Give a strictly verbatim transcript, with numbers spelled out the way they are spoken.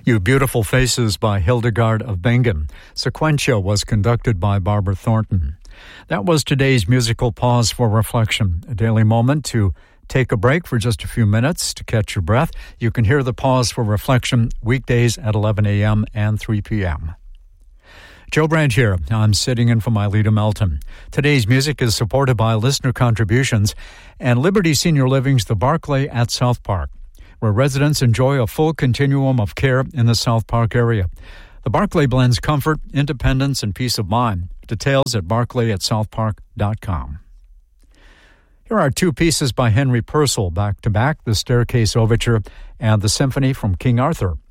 You Beautiful Faces by Hildegard of Bingen. Sequentia was conducted by Barbara Thornton. That was today's musical pause for reflection, a daily moment to take a break for just a few minutes to catch your breath. You can hear the pause for reflection weekdays at eleven a.m. and three p.m. Joe Brandt here. I'm sitting in for Myleta Melton. Today's music is supported by listener contributions and Liberty Senior Living's The Barclay at South Park, where residents enjoy a full continuum of care in the South Park area. The Barclay blends comfort, independence, and peace of mind. Details at barclay at south park dot com. Here are two pieces by Henry Purcell, back-to-back, the Staircase Overture and the Symphony from King Arthur.